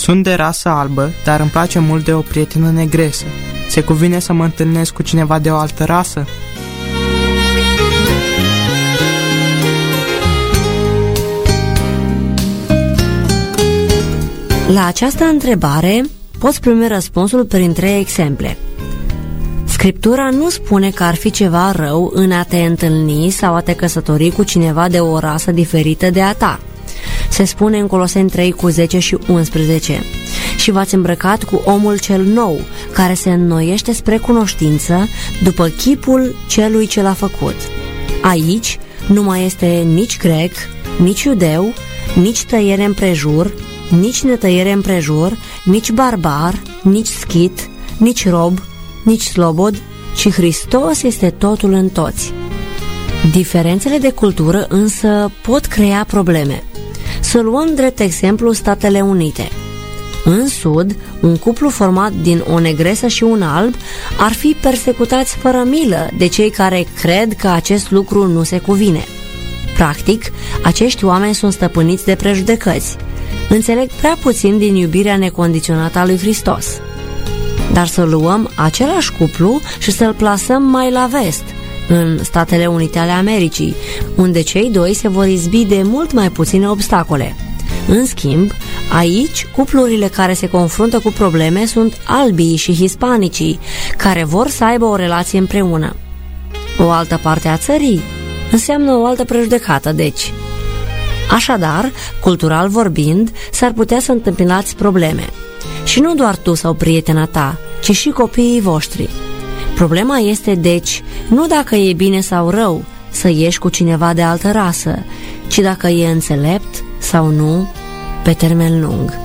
Sunt de rasă albă, dar îmi place mult de o prietenă negresă. Se cuvine să mă întâlnesc cu cineva de o altă rasă? La această întrebare poți primi răspunsul prin 3 exemple. Scriptura nu spune că ar fi ceva rău în a te întâlni sau a te căsători cu cineva de o rasă diferită de a ta. Se spune în Coloseni 3 cu 10 și 11: și v-ați îmbrăcat cu omul cel nou, care se înnoiește spre cunoștință după chipul celui ce l-a făcut. Aici nu mai este nici grec, nici iudeu, nici tăiere împrejur, nici netăiere împrejur, nici barbar, nici schit, nici rob, nici slobod, ci Hristos este totul în toți. Diferențele de cultură însă pot crea probleme. Să luăm drept exemplu Statele Unite. În Sud, un cuplu format din o negresă și un alb ar fi persecutați fără milă de cei care cred că acest lucru nu se cuvine. Practic, acești oameni sunt stăpâniți de prejudecăți. Înțeleg prea puțin din iubirea necondiționată a lui Hristos. Dar să luăm același cuplu și să-l plasăm mai la vest, în Statele Unite ale Americii, unde cei doi se vor izbi de mult mai puține obstacole. În schimb, aici, cuplurile care se confruntă cu probleme sunt albii și hispanicii, care vor să aibă o relație împreună. O altă parte a țării înseamnă o altă prejudecată, deci. Așadar, cultural vorbind, s-ar putea să întâmpinați probleme. Și nu doar tu sau prietena ta, ci și copiii voștri. Problema este, deci, nu dacă e bine sau rău să ieși cu cineva de altă rasă, ci dacă e înțelept sau nu pe termen lung.